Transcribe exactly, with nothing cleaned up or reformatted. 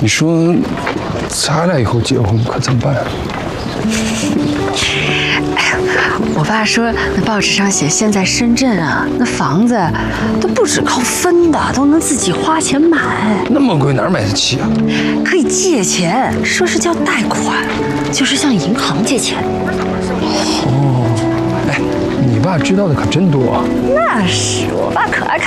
你说，咱俩以后结婚可怎么办啊？ 我爸说，那报纸上写现在深圳啊，那房子都不止靠分的，都能自己花钱买。 那么贵哪儿买得起啊？ 可以借钱，说是叫贷款，就是向银行借钱。 哦，哎，你爸知道的可真多啊。 那是，我爸可爱看。